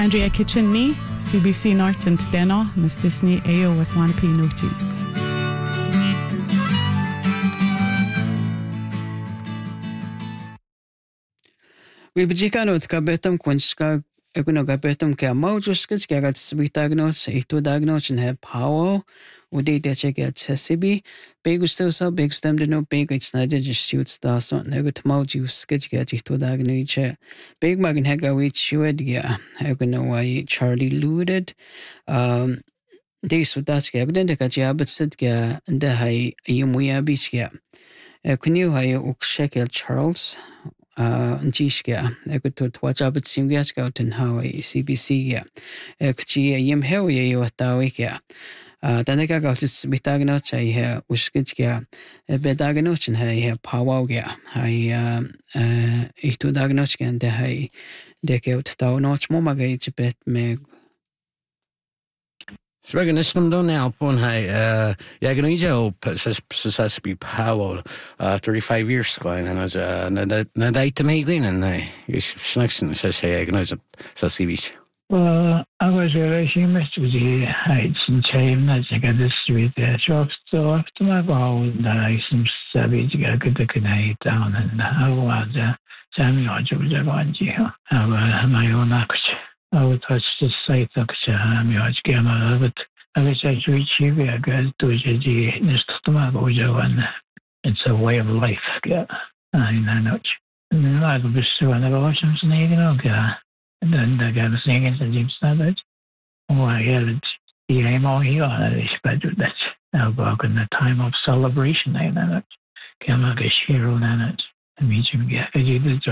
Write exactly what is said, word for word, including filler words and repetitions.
Andrea Kitchen-ní, C B C Norton Dena, Miss Disney A O was one P Noti. Wibijikano tkabetam kunska ekuno kabetam kya maujuskis kya gat sbitagnos ito dagnos and have power udi de check at sesibi begusto so big stem de no big it's not just shoots das not negut maujuskis kya ito dagniche big magin hega we chued ya ekuno why Charlie looted um de sudas kya gden de kya batsid kya nda hay yumuya bich kya ekunu hay ukshekel Charles Uh, Njishka, Ekutu Twajabit Simgaska and Hawaii, C B C, Ekchi, Yim Hewi, Watawika. Danaka got its Bitagnoch, I hear Uskitska, Bedagnoch and I hear Pawaga. I, Itu Dagnochka and the Hai, Decade Taunoch Momagage bet meg. Swagan isnum do now upon high uh Yagonijo says be Powell uh thirty five years ago and as a na day to me glin and I snacks says hey Yagonijo says C B. Well, I was very famous to the heights in China, I got the street there. Shops so after my bow that I some savage got the night down and I was a Samuel Javanji. I was my own action. I would touch the site of Samuel Gamma, but I was actually cheap. I got to the next to my Bojavan. It's a way of life. I know. And then I was so I never watched him sneaking over. And then I got singing and Jim Savage. Oh, I had the aim all here on this bedroom. That's now back in the time of celebration. I know. Gamma Gashiro Nanat. And meet him.